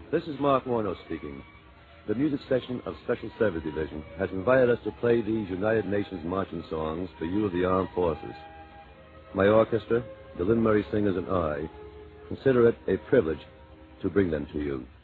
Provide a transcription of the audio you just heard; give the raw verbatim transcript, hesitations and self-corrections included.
This is Mark Warno speaking. The music section of Special Service Division has invited us to play these United Nations marching songs for you of the armed forces. My orchestra, the Lynn Murray Singers, and I consider it a privilege to bring them to you.